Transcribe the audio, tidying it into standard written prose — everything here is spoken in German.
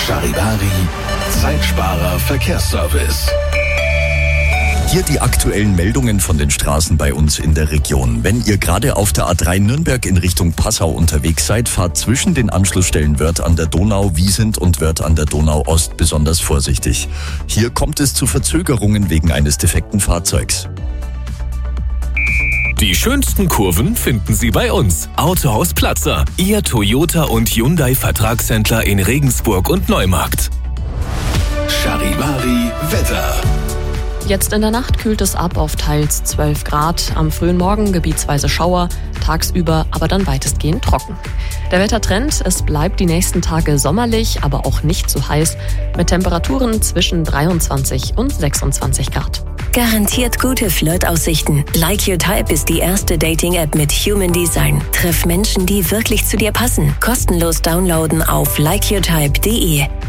Charivari, Zeitsparer Verkehrsservice. Hier die aktuellen Meldungen von den Straßen bei uns in der Region. Wenn ihr gerade auf der A3 Nürnberg in Richtung Passau unterwegs seid, fahrt zwischen den Anschlussstellen Wörth an der Donau, Wiesent und Wörth an der Donau Ost besonders vorsichtig. Hier kommt es zu Verzögerungen wegen eines defekten Fahrzeugs. Die schönsten Kurven finden Sie bei uns. Autohaus Platzer, Ihr Toyota und Hyundai Vertragshändler in Regensburg und Neumarkt. Charivari Wetter. Jetzt in der Nacht kühlt es ab auf teils 12 Grad, am frühen Morgen gebietsweise Schauer, tagsüber aber dann weitestgehend trocken. Der Wettertrend, es bleibt die nächsten Tage sommerlich, aber auch nicht zu heiß, mit Temperaturen zwischen 23 und 26 Grad. Garantiert gute Flirtaussichten. Like Your Type ist die erste Dating-App mit Human Design. Treff Menschen, die wirklich zu dir passen. Kostenlos downloaden auf likeyourtype.de.